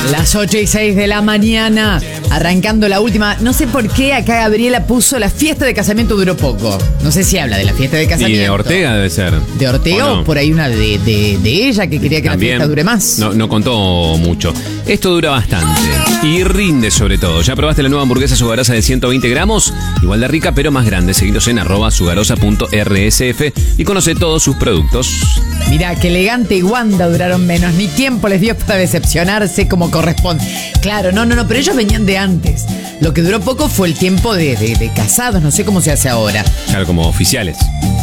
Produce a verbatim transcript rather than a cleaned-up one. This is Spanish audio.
Las ocho y seis de la mañana, arrancando la última. No sé por qué acá Gabriela puso la fiesta de casamiento duró poco. No sé si habla de la fiesta de casamiento. Y de Ortega debe ser. ¿De Ortega o, no? por ahí una de, de, de ella que quería que También, la fiesta dure más? No, no contó mucho. Esto dura bastante. Y rinde sobre todo. ¿Ya probaste la nueva hamburguesa sugarosa de ciento veinte gramos? Igual de rica, pero más grande. Seguidos en arroba sugarosa punto r s f y conoce todos sus productos. Mirá, que Elegante y Wanda duraron menos. Ni tiempo les dio para decepcionarse como corresponde. Claro, no, no, no, pero ellos venían de antes. Lo que duró poco fue el tiempo de, de, de casados. No sé cómo se hace ahora. Claro, como oficiales.